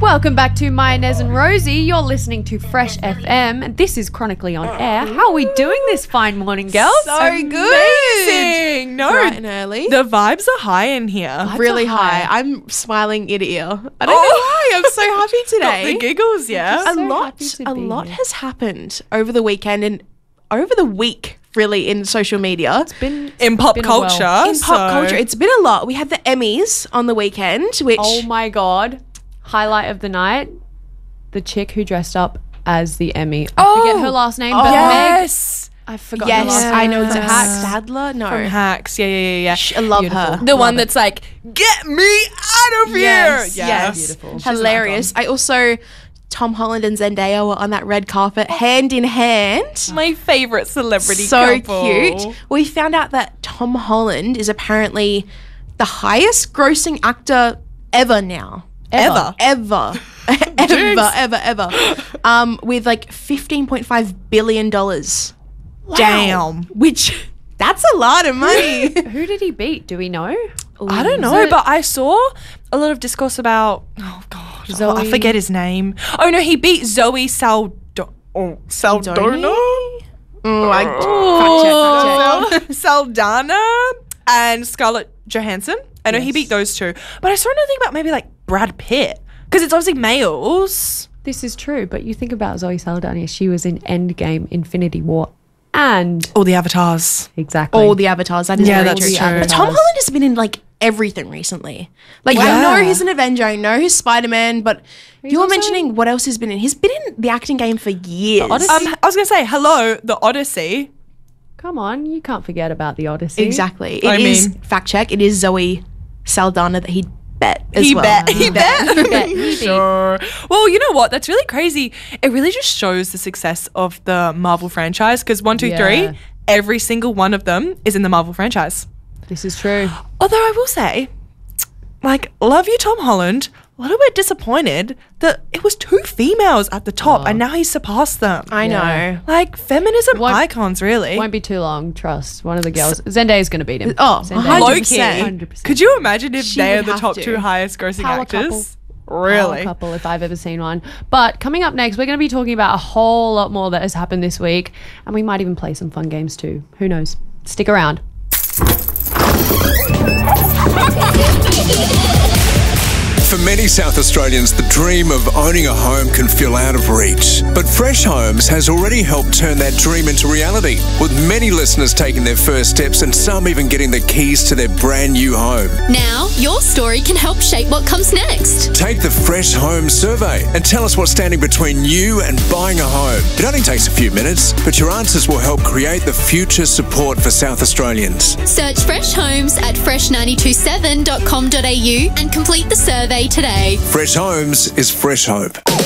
Welcome back to My Nez and Rosie. You're listening to Fresh FM. This is Chronically On Air. How are we doing this fine morning, girls? So Amazing. good. No, Bright and early. the vibes are high in here. Really are high. high. I'm smiling ear to ear. I don't know why. I'm so happy Got today. the giggles, yeah. Just a so lot happy to be here. has happened over the weekend and over the week, really, in social media. In pop been a while. culture. In pop culture, it's been a lot. We had the Emmys on the weekend, which Oh my God. Highlight of the night, the chick who dressed up as the Emmy. I forget her last name, but Meg. yes. I forgot yes, her last name. I know it's From Hacks. Sadler. No, From Hacks. Yeah. I love Beautiful. her. The one that's like, get me out of Yes, here. yes. Beautiful. Hilarious. I also, Tom Holland and Zendaya were on that red carpet, hand in hand. My favorite celebrity So couple. cute. We found out that Tom Holland is apparently the highest grossing actor ever now. Ever. Ever. With like $15.5 billion. Damn. Which, that's a lot of money. Who did he beat? Do we know? I don't know, but I saw a lot of discourse about, oh God, I Zoe- forget his name. Oh no, he beat Zoe Saldana. Fact check. Saldana and Scarlett Johansson. I know he beat those two. But I saw another thing about maybe like Brad Pitt. Because it's obviously males. This is true, but you think about Zoe Saldana. She was in Endgame, Infinity War, and All the avatars. exactly. All the avatars. That is Yeah, very that's true. true. But Tom Holland has been in like everything recently. Like I Yeah. know he's an Avenger, I know he's Spider-Man, but you were also mentioning what else he's been in. He's been in the acting game for years. Odyssey? I was going to say, hello, the Odyssey. Come on, you can't forget about the Odyssey. Exactly. I It is mean- fact check. It is Zoe Saldana that he bet as He well. bet. He bet. Bet. He beat. Sure. Well, you know what? That's really crazy. It really just shows the success of the Marvel franchise because 1, 2, 3, Yeah. every single one of them is in the Marvel franchise. This is true. Although I will say, like, love you, Tom Holland. A little bit disappointed that it was 2 females at the top and now he's surpassed them. I know. Yeah. Like, feminism Won't- icons, really. Won't be too long. Trust one of the girls. Zendaya's going to beat him. Oh, Zendaya. 100%. 100%. Could you imagine if She they are would the have top to. 2 highest grossing Power actors? Power Really? couple, if I've ever seen one. But coming up next, we're going to be talking about a whole lot more that has happened this week, and we might even play some fun games too. Who knows? Stick around. For many South Australians, the dream of owning a home can feel out of reach. But Fresh Homes has already helped turn that dream into reality, with many listeners taking their first steps and some even getting the keys to their brand new home. Now, your story can help shape what comes next. Take the Fresh Home survey and tell us what's standing between you and buying a home. It only takes a few minutes, but your answers will help create the future support for South Australians. Search Fresh Homes at fresh927.com.au and complete the survey today. Fresh Homes is fresh hope.